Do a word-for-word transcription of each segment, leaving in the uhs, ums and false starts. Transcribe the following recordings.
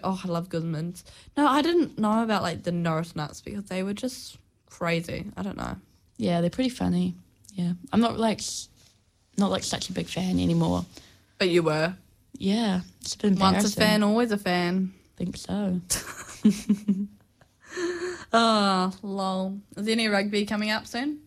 Oh, I love Goodmans. No, I didn't know about, like, the Norris Nuts because they were just crazy. I don't know. Yeah, they're pretty funny. Yeah. I'm not, like, not, like, such a big fan anymore. But you were. Yeah. It's a bit embarrassing. Once a fan, always a fan. I think so. Oh, lol. Is there any rugby coming up soon?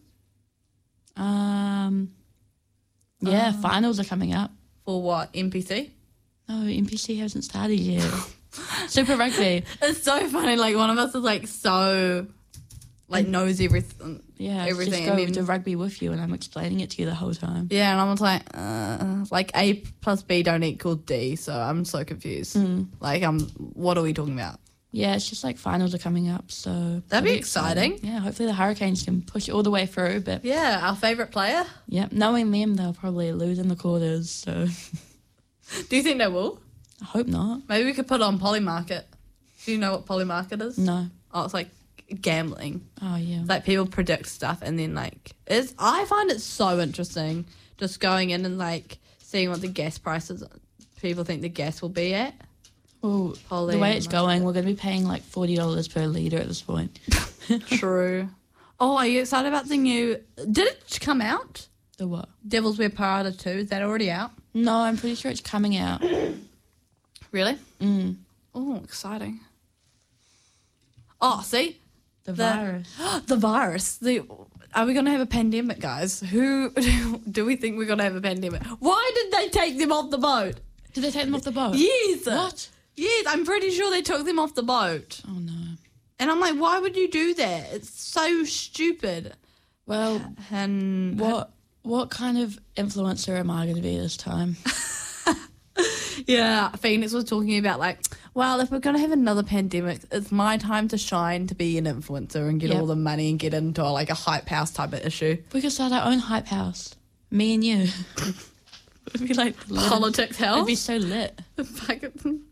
Um, yeah, Uh. finals are coming up. For what, N P C? No, N P C hasn't started yet. Super Rugby. It's so funny. Like, one of us is, like, so, like, knows everything. Yeah, everything. just go and then- to rugby with you and I'm explaining it to you the whole time. Yeah, and I'm just like, uh, like, A plus B don't equal D, so I'm so confused. Mm. Like, um, what are we talking about? Yeah, it's just like finals are coming up, so... That'd be it'll exciting. Yeah, hopefully the Hurricanes can push all the way through, but... Yeah, our favourite player. Yeah, knowing them, they'll probably lose in the quarters, so... Do you think they will? I hope not. Maybe we could put on Polymarket. Do you know what Polymarket is? No. Oh, it's like gambling. Oh, yeah. It's like people predict stuff and then like it's. I find it so interesting just going in and like seeing what the gas prices people think the gas will be at. Well, Poly the way it's market. going, we're going to be paying like forty dollars per litre at this point. True. Oh, are you excited about the new? Did it come out? The what? Devil's Wear Parada two. Is that already out? No, I'm pretty sure it's coming out. Really? Mm. Oh, exciting. Oh, see? The, The- virus. The virus. The Are we going to have a pandemic, guys? Who do we think we're going to have a pandemic? Why did they take them off the boat? Did they take them off the boat? Yes. What? Yes, I'm pretty sure they took them off the boat. Oh, no. And I'm like, why would you do that? It's so stupid. Well, And what what kind of influencer am I going to be this time? yeah, Phoenix was talking about like, well, if we're going to have another pandemic, it's my time to shine to be an influencer and get Yep. all the money and get into like a hype house type of issue. We could start our own hype house. Me and you. It'd be like lit. Politics house. It'd be so lit. Fucking-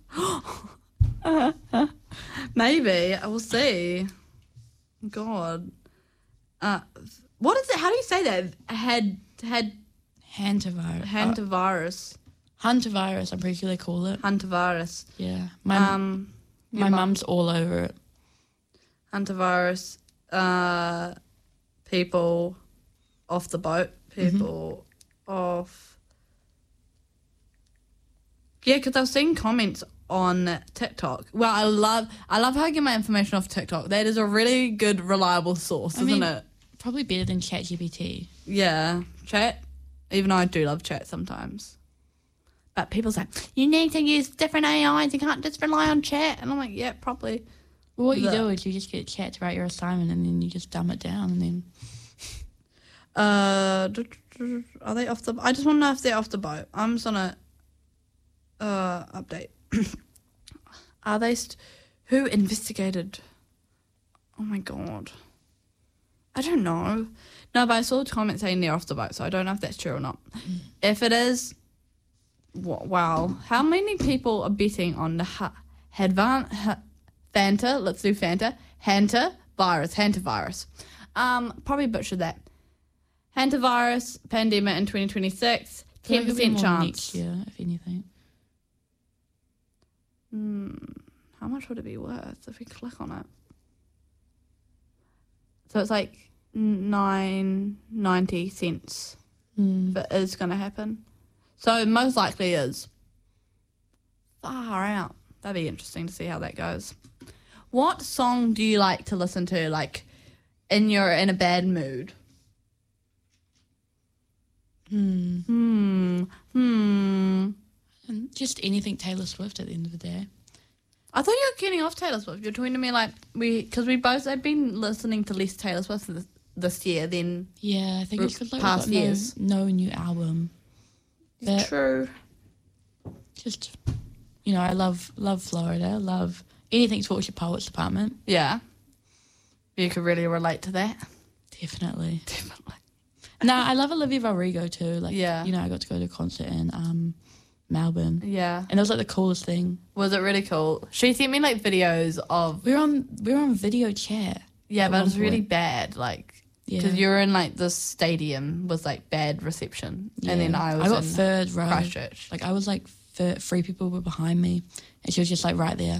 Maybe. I will see. God. Uh, what is it? How do you say that? Had had Hantavirus. hantavirus. Huntavirus, I'm pretty sure they call it. Hantavirus. Yeah. My Um, my your mum- mum's all over it. Hantavirus. Uh, people off the boat. People off. Yeah, because I was seeing comments on TikTok. Well, I love I love how I get my information off TikTok. That is a really good, reliable source, I isn't mean- it? Probably better than ChatGPT. Yeah, chat. Even though I do love chat sometimes. But people say, you need to use different A Is. You can't just rely on chat. And I'm like, yeah, probably. Well, what you The- do is you just get chat to write your assignment and then you just dumb it down and then... Uh, d- d- d- are they off the... I just want to know if they're off the boat. I'm just on a uh, update. Are they... St- who investigated? Oh, my God. I don't know. No, but I saw a comment saying they're off the boat, so I don't know if that's true or not. If it is... wa- Wow. How many people are betting on the ha- Hadvan... Ha- Fanta? Let's do Fanta. Hanta virus. Hanta virus. Um, probably butchered that. Hantavirus pandemic in twenty twenty-six, I feel ten like it'll be percent more chance. next year, if anything. Hmm, how much would it be worth if we click on it? So it's like nine ninety cents Mm. if it is going to happen. So most likely is. Far out. That'd be interesting to see how that goes. What song do you like to listen to, like, in your in a bad mood? Hmm. Hmm. Hmm. And just anything Taylor Swift at the end of the day. I thought you were getting off Taylor Swift. You're talking to me like we, because we both had been listening to less Taylor Swift this, this year than Yeah, I think it's because like, Past we've got years. no, no new album. But true. just, you know, I love love Florida. Love anything Torture Poets Department. Yeah, you could really relate to that. Definitely. Definitely. No, I love Olivia Rodrigo too. Like, Yeah. you know, I got to go to a concert in um, Melbourne, Yeah. and it was like the coolest thing. Was it really cool? She sent me like videos of We were on we were on video chat. yeah, At but it one was really point. bad. Like Yeah. because you were in like the stadium was like bad reception, and then Yeah. I was I got in third row. Christchurch. Like I was like th- three people were behind me, and she was just like right there.